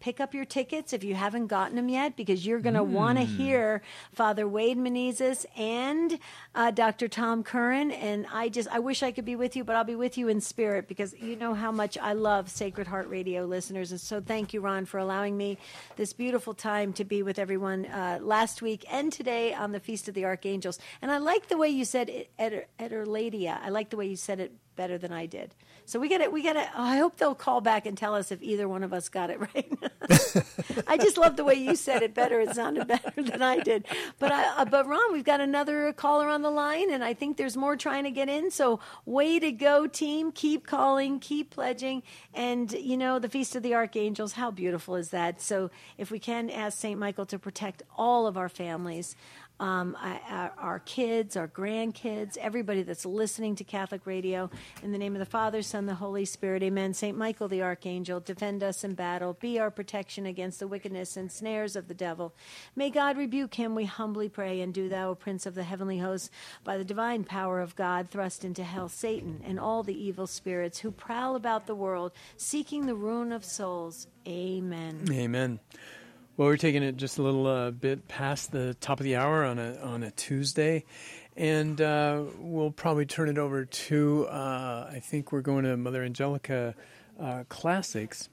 pick up your tickets if you haven't gotten them yet, because you're going to want to hear Father Wade Menezes and Dr. Tom Curran. And I wish I could be with you, but I'll be with you in spirit, because you know how much I love Sacred Heart Radio listeners. And so thank you, Ron, for allowing me this beautiful time to be with everyone last week and today on the Feast of the Archangels. And I like the way you said Ederladia. I like the way you said it better than I did. So we got to, I hope they'll call back and tell us if either one of us got it right. I just love the way you said it better. It sounded better than I did. But Ron, we've got another caller on the line, and I think there's more trying to get in. So way to go, team. Keep calling, keep pledging. And, you know, the Feast of the Archangels, how beautiful is that? So if we can ask St. Michael to protect all of our families, our kids, our grandkids, everybody that's listening to Catholic radio. In the name of the Father, Son, the Holy Spirit, amen. St. Michael the Archangel, defend us in battle. Be our protection against the wickedness and snares of the devil. May God rebuke him, we humbly pray. And do thou, O Prince of the heavenly hosts, by the divine power of God, thrust into hell Satan and all the evil spirits who prowl about the world, seeking the ruin of souls. Amen. Amen. Well, we're taking it just a little bit past the top of the hour on a Tuesday, and we'll probably turn it over to, I think we're going to Mother Angelica Classics.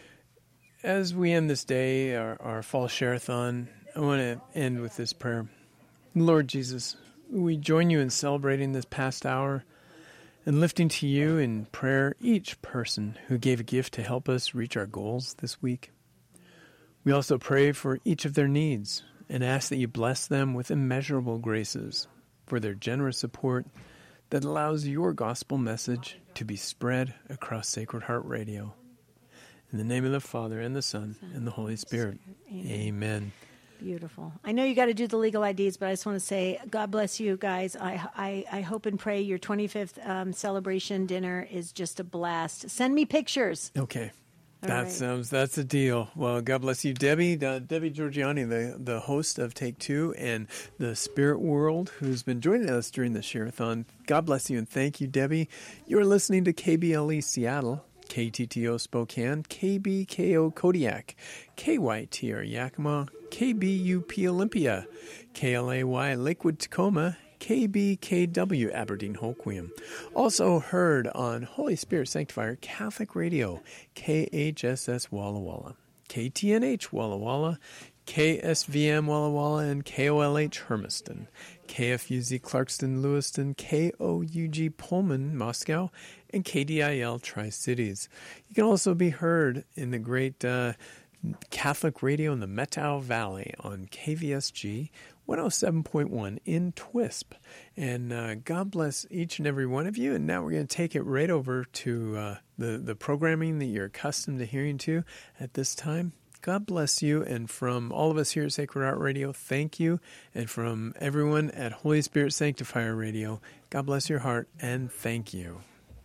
As we end this day, our fall share-a-thon, I want to end with this prayer. Lord Jesus, we join you in celebrating this past hour and lifting to you in prayer each person who gave a gift to help us reach our goals this week. We also pray for each of their needs and ask that you bless them with immeasurable graces for their generous support that allows your gospel message to be spread across Sacred Heart Radio. In the name of the Father, and the Son, and the Holy Spirit. Amen. Beautiful. I know you got to do the legal IDs, but I just want to say, God bless you guys. I hope and pray your 25th celebration dinner is just a blast. Send me pictures. Okay. That's a deal. Well, God bless you, Debbie. Debbie Georgiani, the host of Take Two, and the Spirit World, who's been joining us during the share-a-thon. God bless you, and thank you, Debbie. You're listening to KBLE Seattle, KTTO Spokane, KBKO Kodiak, KYTR Yakima, KBUP Olympia, KLAY Lakewood Tacoma, KBKW Aberdeen Hoquiam. Also heard on Holy Spirit Sanctifier Catholic Radio, KHSS Walla Walla, KTNH Walla Walla, KSVM Walla Walla, and KOLH Hermiston, KFUZ Clarkston Lewiston, KOUG Pullman Moscow, and KDIL Tri-Cities. You can also be heard in the great Catholic radio in the Methow Valley on KVSG 107.1 in Twisp. And God bless each and every one of you. And now we're going to take it right over to the programming that you're accustomed to hearing to at this time. God bless you. And from all of us here at Sacred Heart Radio, thank you. And from everyone at Holy Spirit Sanctifier Radio, God bless your heart and thank you.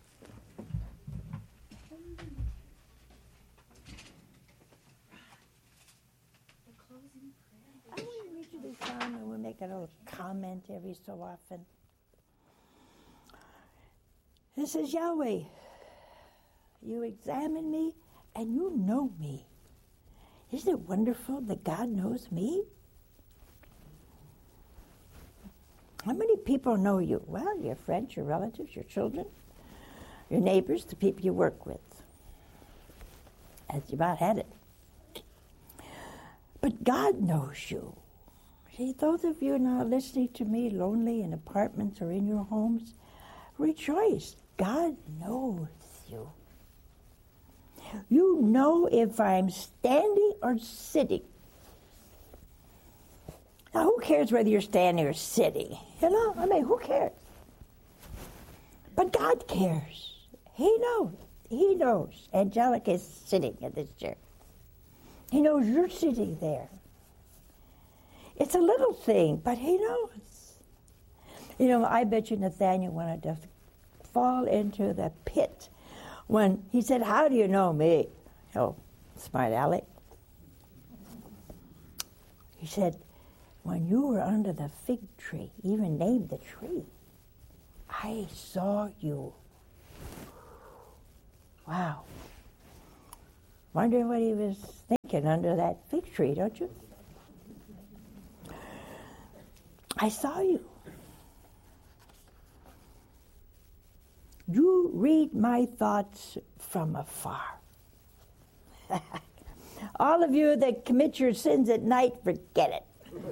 And we'll make a little comment every so often. This is Yahweh. You examine me and you know me. Isn't it wonderful that God knows me? How many people know you? Well, your friends, your relatives, your children, your neighbors, the people you work with. That's about had it. But God knows you. See, those of you now listening to me, lonely in apartments or in your homes, rejoice. God knows you. You know if I'm standing or sitting. Now, who cares whether you're standing or sitting? You know, I mean, who cares? But God cares. He knows. He knows. Angelica is sitting in this chair. He knows you're sitting there. It's a little thing, but he knows. You know, I bet you Nathaniel wanted to fall into the pit when he said, "How do you know me?" Oh, smart aleck. He said, "When you were under the fig tree," even named the tree, "I saw you." Wow. Wondering what he was thinking. Get under that fig tree, don't you? I saw you. You read my thoughts from afar. All of you that commit your sins at night, forget it.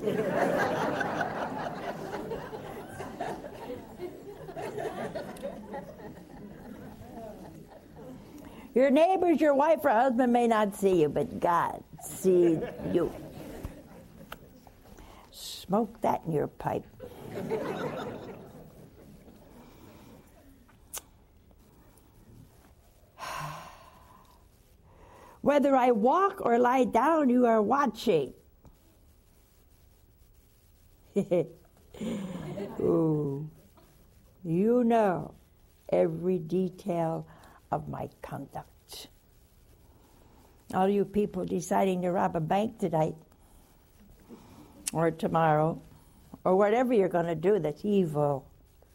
Your neighbors, your wife or husband may not see you, but God sees you. Smoke that in your pipe. Whether I walk or lie down, you are watching. Ooh. You know every detail of my conduct. All you people deciding to rob a bank tonight, or tomorrow, or whatever you're going to do that's evil.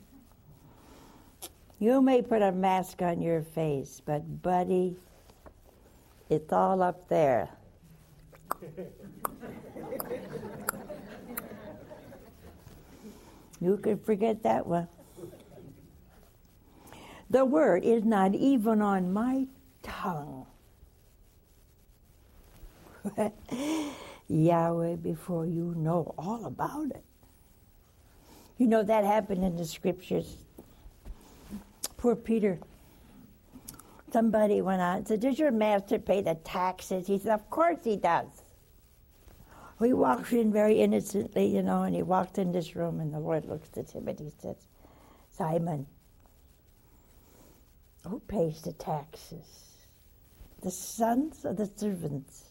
You may put a mask on your face, but buddy, it's all up there. You can forget that one. The word is not even on my tongue. Yahweh, before you know all about it. You know that happened in the scriptures. Poor Peter. Somebody went out and said, does your master pay the taxes? He said, of course he does. He walks in very innocently, and he walked in this room, and the Lord looks at him and he says, Simon, who pays the taxes? The sons or the servants?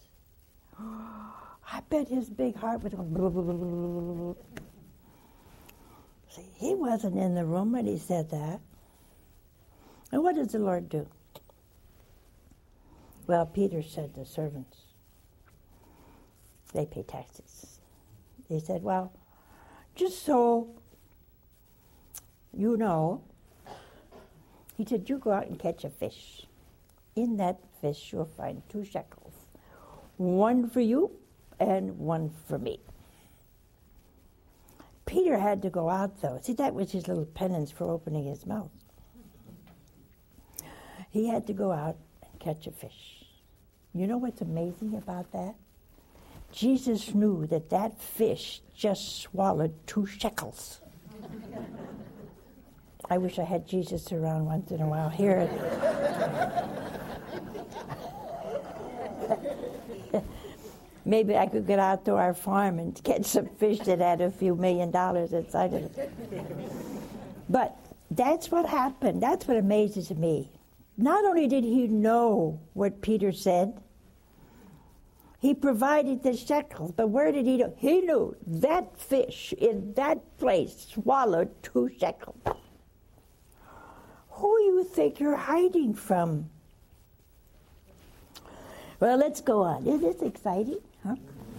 I bet his big heart was going, blah, blah, blah, blah, blah. See, he wasn't in the room when he said that. And what does the Lord do? Well, Peter said the servants, they pay taxes. He said, well, just so you know, he said, you go out and catch a fish. In that fish you'll find 2 shekels. One for you and one for me. Peter had to go out, though. See, that was his little penance for opening his mouth. He had to go out and catch a fish. You know what's amazing about that? Jesus knew that that fish just swallowed 2 shekels. I wish I had Jesus around once in a while. Here. Maybe I could get out to our farm and catch some fish that had a few $1 million inside of it. But that's what happened. That's what amazes me. Not only did he know what Peter said, he provided the shekels, but where did he know? He knew that fish in that place swallowed 2 shekels. Who do you think you're hiding from? Well, let's go on. Isn't this exciting? Huh?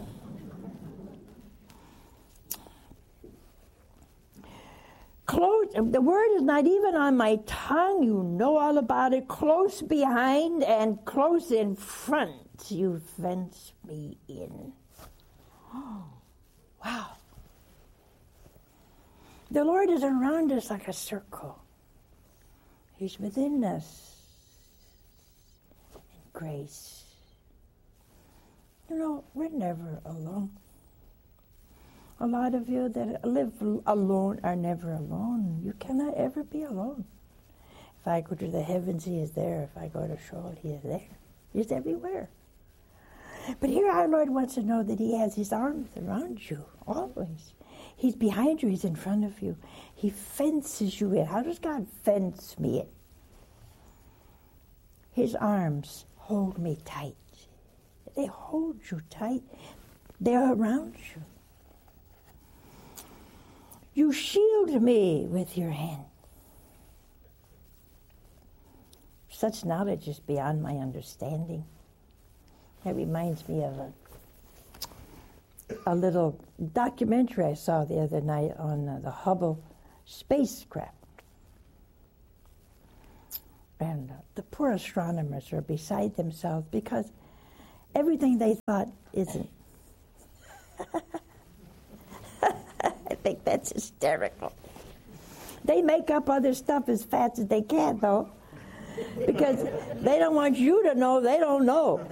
Close, the word is not even on my tongue. You know all about it. Close behind and close in front, you fence me in. Oh, wow. The Lord is around us like a circle. He's within us in grace. We're never alone. A lot of you that live alone are never alone. You cannot ever be alone. If I go to the heavens, he is there. If I go to Sheol, he is there. He's everywhere. But here our Lord wants to know that he has his arms around you, always. He's behind you. He's in front of you. He fences you in. How does God fence me in? His arms hold me tight. They hold you tight. They're around you. You shield me with your hand. Such knowledge is beyond my understanding. That reminds me of a little documentary I saw the other night on the Hubble spacecraft. And the poor astronomers are beside themselves because everything they thought isn't. I think that's hysterical. They make up other stuff as fast as they can, though, because they don't want you to know they don't know.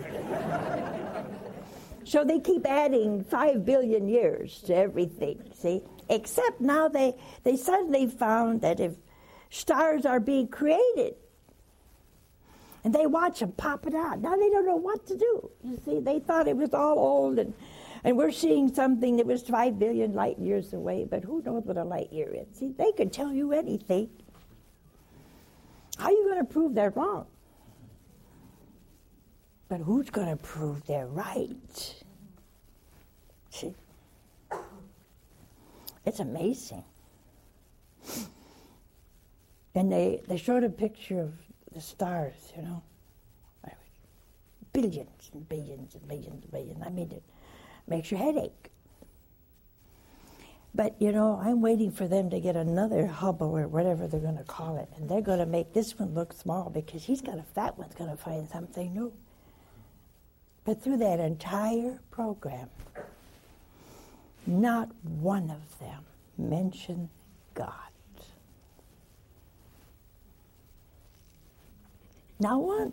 So they keep adding 5 billion years to everything, see? Except now they suddenly found that if stars are being created, and they watch them popping out, now they don't know what to do. You see, they thought it was all old, and we're seeing something that was 5 billion light years away, but who knows what a light year is? See, they could tell you anything. How are you going to prove they're wrong? But who's going to prove they're right? See? It's amazing. And they showed a picture of the stars, you know. Billions and billions and billions and billions. I mean, it makes your head ache. But, you know, I'm waiting for them to get another Hubble or whatever they're going to call it. And they're going to make this one look small because that one's going to find something new. But through that entire program, not one of them mentioned God. Not one.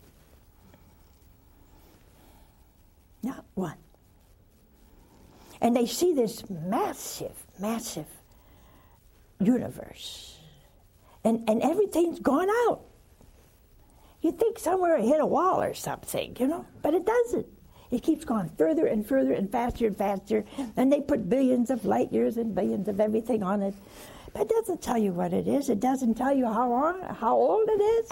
Not one. And they see this massive, massive universe. And everything's gone out. You'd think somewhere it hit a wall or something, you know, but it doesn't. It keeps going further and further and faster, and they put billions of light years and billions of everything on it. But it doesn't tell you what it is. It doesn't tell you how old it is.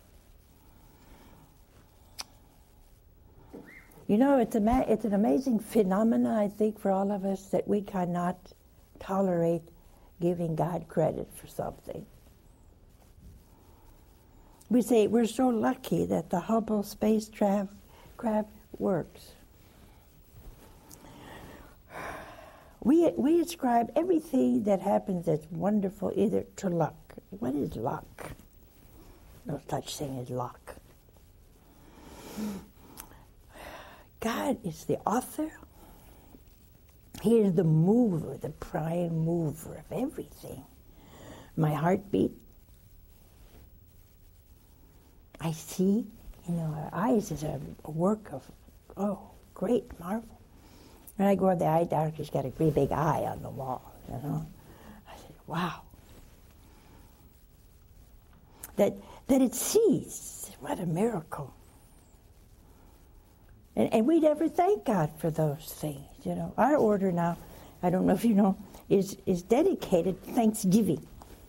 You know, it's an amazing phenomenon, I think, for all of us that we cannot tolerate giving God credit for something. We say we're so lucky that the Hubble spacecraft works. We ascribe everything that happens that's wonderful either to luck. What is luck? No such thing as luck. God is the author. He is the mover, the prime mover of everything. My heartbeat. I see. You know, our eyes is a work of, great marvel. When I go to the eye doctor, he's got a great big eye on the wall, you know. I said, wow. That it sees. What a miracle. And we never thank God for those things, you know. Our order now, I don't know if you know, is dedicated to Thanksgiving.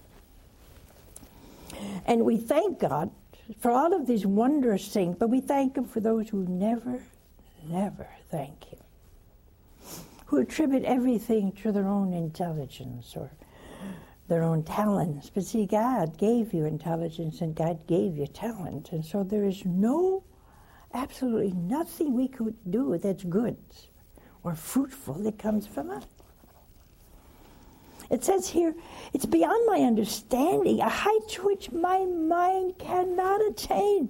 And we thank God for all of these wondrous things, but we thank Him for those who never thank Him, who attribute everything to their own intelligence or their own talents. But see, God gave you intelligence and God gave you talent, and so there is absolutely nothing we could do that's good or fruitful that comes from us. It says here, it's beyond my understanding, a height to which my mind cannot attain.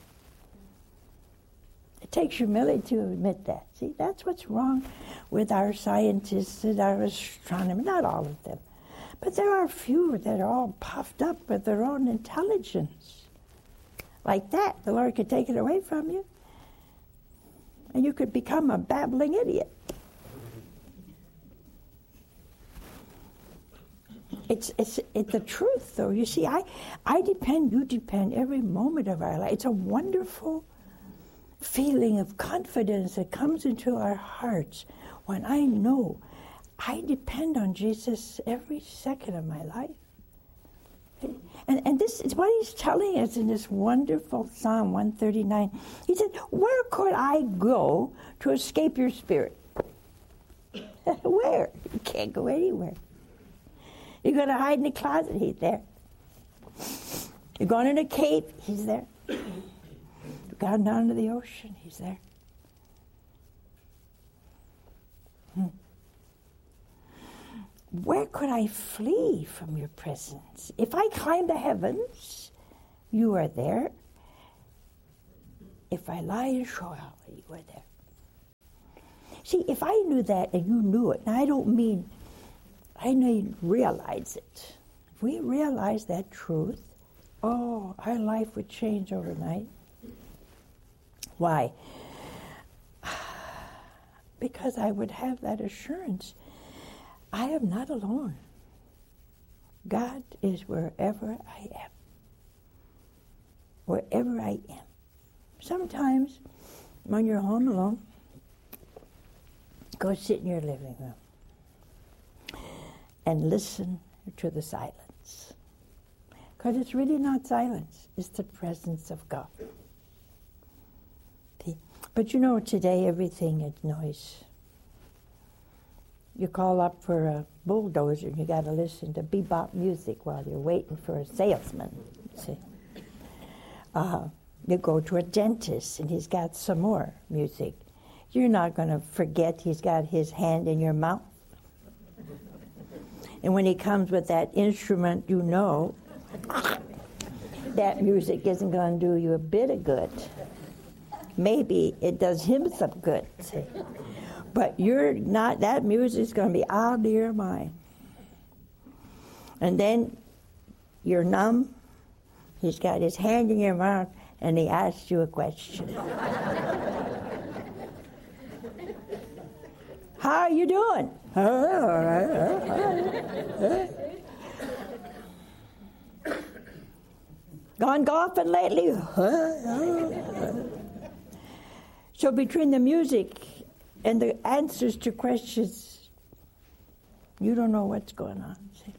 It takes humility to admit that. See, that's what's wrong with our scientists and our astronomers, not all of them. But there are a few that are all puffed up with their own intelligence. Like that, the Lord could take it away from you. And you could become a babbling idiot. It's the truth, though. You see, I depend, you depend every moment of our life. It's a wonderful feeling of confidence that comes into our hearts when I know I depend on Jesus every second of my life. And this is what he's telling us in this wonderful Psalm 139. He said, where could I go to escape your spirit? Where? You can't go anywhere. You're going to hide in a closet, he's there. You're going in a cave, he's there. You've gone down to the ocean, he's there. Where could I flee from your presence? If I climb the heavens, you are there. If I lie in Sheol, were there. See, if I knew that and you knew it, and I don't mean I didn't realize it. If we realize that truth, oh, our life would change overnight. Why? Because I would have that assurance. I am not alone. God is wherever I am. Wherever I am. Sometimes, when you're home alone, go sit in your living room and listen to the silence. Because it's really not silence, it's the presence of God. See? But you know, today everything is noise. You call up for a bulldozer and you got to listen to bebop music while you're waiting for a salesman. See? You go to a dentist and he's got some more music. You're not going to forget he's got his hand in your mouth. And when he comes with that instrument, you know that music isn't going to do you a bit of good. Maybe it does him some good. See? But you're not, that music's going to be out of your mind. And then you're numb. He's got his hand in your mouth and he asks you a question. How are you doing? Gone golfing lately? So between the music and the answers to questions, you don't know what's going on. See?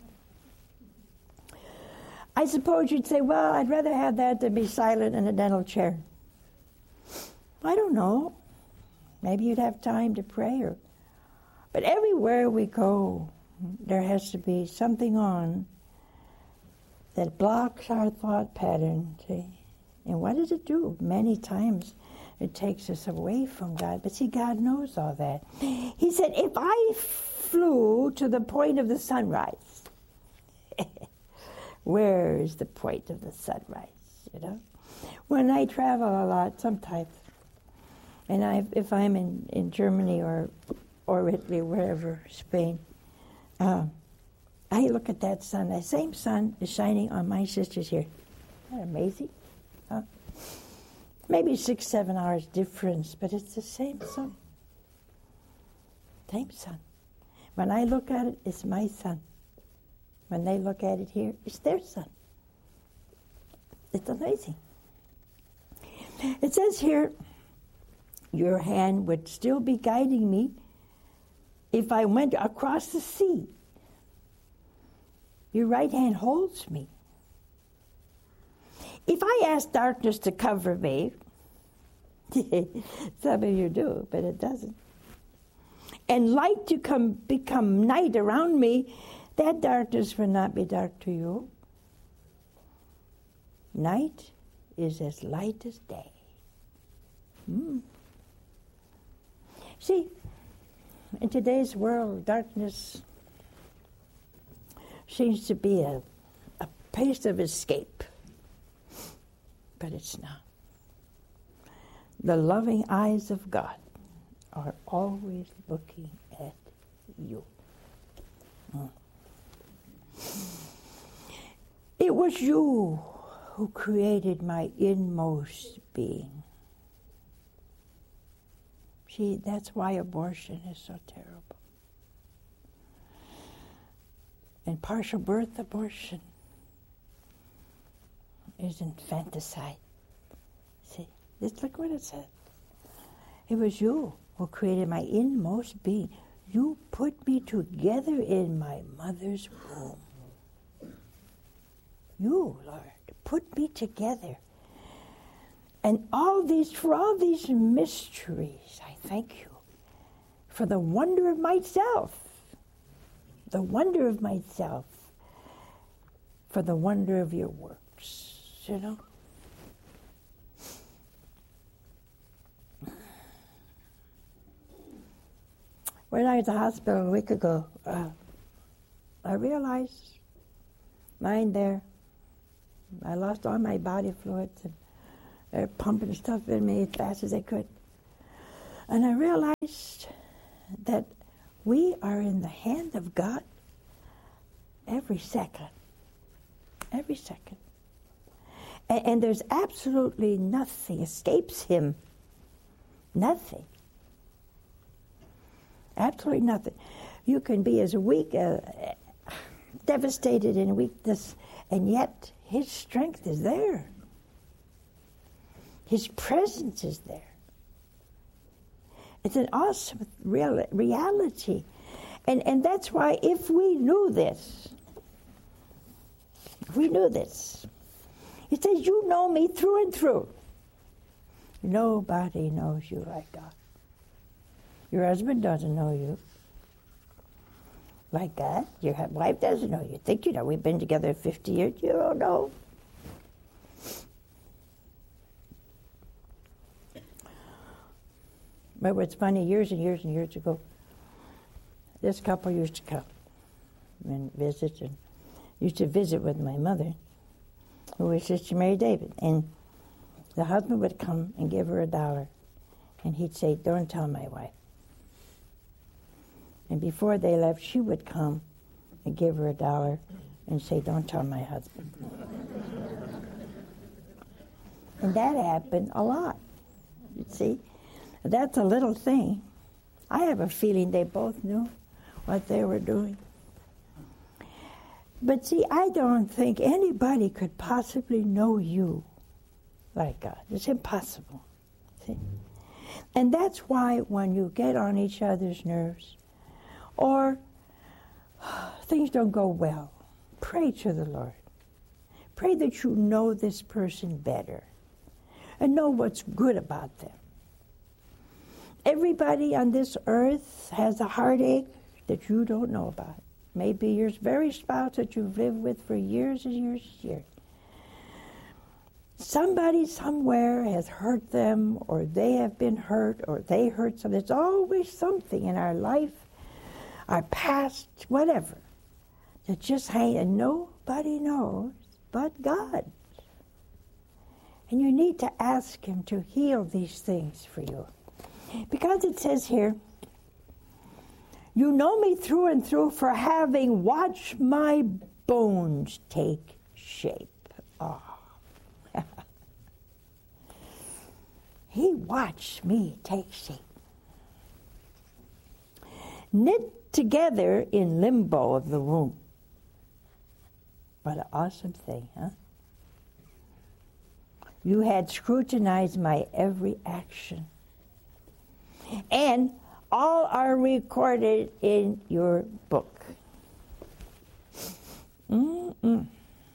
I suppose you'd say, well, I'd rather have that than be silent in a dental chair. I don't know. Maybe you'd have time to pray. But everywhere we go, there has to be something on that blocks our thought pattern. See? And what does it do? Many times it takes us away from God. But see, God knows all that. He said, if I flew to the point of the sunrise, where is the point of the sunrise, you know? When I travel a lot, sometimes, and if I'm in Germany or Italy, wherever, Spain, I look at that sun. That same sun is shining on my sisters here. Isn't that amazing? Huh? Maybe 6-7 hours difference, but it's the same sun. Same sun. When I look at it, it's my sun. When they look at it here, it's their sun. It's amazing. It says here, your hand would still be guiding me if I went across the sea. Your right hand holds me. If I ask darkness to cover me, some of you do, but it doesn't, and light to become night around me, that darkness will not be dark to you. Night is as light as day. See, in today's world, darkness seems to be a place of escape, but it's not. The loving eyes of God are always looking at you. It was you who created my inmost being. See, that's why abortion is so terrible. And partial birth abortion is infanticide. See, just look what it said. It was you who created my inmost being. You put me together in my mother's womb. You, Lord, put me together. And for all these mysteries, I thank you for the wonder of myself. The wonder of myself. For the wonder of your works, you know. When I was at the hospital a week ago, I realized lying there, I lost all my body fluids, and they're pumping stuff in me as fast as they could. And I realized that we are in the hand of God every second. Every second. And there's absolutely nothing escapes him. Nothing. Absolutely nothing. You can be as weak, devastated in weakness, and yet his strength is there. His presence is there. It's an awesome reality. And that's why if we knew this, it says, you know me through and through. Nobody knows you like God. Your husband doesn't know you like that. Your wife doesn't know you. Think you know, we've been together 50 years. You don't know. But what's funny, years and years and years ago, this couple used to come and visit, and used to visit with my mother, who was Sister Mary David. And the husband would come and give her $1, and he'd say, don't tell my wife. And before they left, she would come and give her $1 and say, don't tell my husband. And that happened a lot, you see. That's a little thing. I have a feeling they both knew what they were doing. But see, I don't think anybody could possibly know you like God. It's impossible. See? And that's why when you get on each other's nerves, or things don't go well, pray to the Lord. Pray that you know this person better and know what's good about them. Everybody on this earth has a heartache that you don't know about. Maybe your very spouse that you've lived with for years and years and years. Somebody somewhere has hurt them, or they have been hurt, or they hurt something. There's always something in our life, our past, whatever, that just hangs, and nobody knows but God. And you need to ask him to heal these things for you. Because it says here, you know me through and through for having watched my bones take shape. Oh. He watched me take shape. Knit together in limbo of the womb. What an awesome thing, huh? You had scrutinized my every action. And all are recorded in your book. Mm-mm.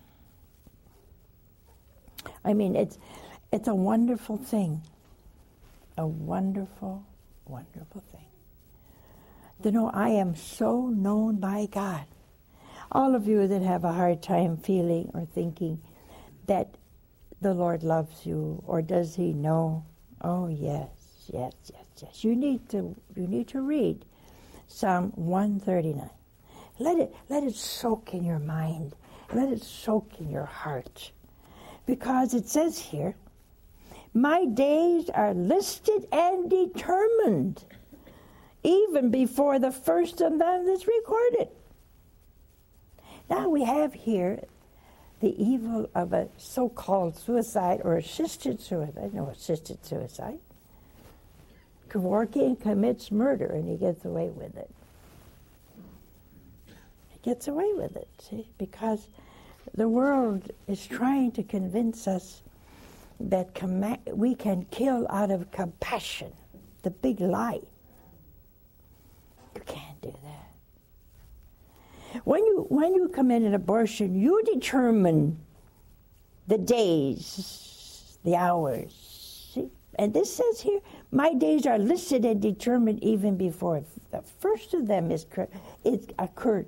I mean, it's a wonderful thing. A wonderful, wonderful thing. To know I am so known by God. All of you that have a hard time feeling or thinking that the Lord loves you, or does he know? Oh, yes. Yes, yes, yes. You need to read Psalm 139. Let it soak in your mind. Let it soak in your heart. Because it says here, my days are listed and determined, even before the first of them is recorded. Now we have here the evil of a so-called suicide or assisted suicide. No, assisted suicide. Kevorkian commits murder, and he gets away with it. He gets away with it, see? Because the world is trying to convince us that we can kill out of compassion. The big lie. You can't do that. When you commit an abortion, you determine the days, the hours. See? And this says here, my days are listed and determined even before the first of them is occurred.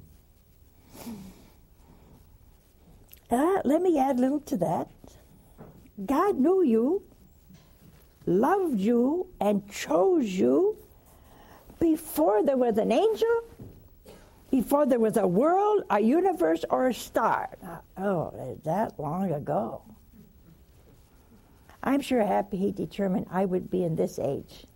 Let me add a little to that. God knew you, loved you, and chose you before there was an angel, before there was a world, a universe, or a star. Oh, that long ago. I'm sure happy he determined I would be in this age.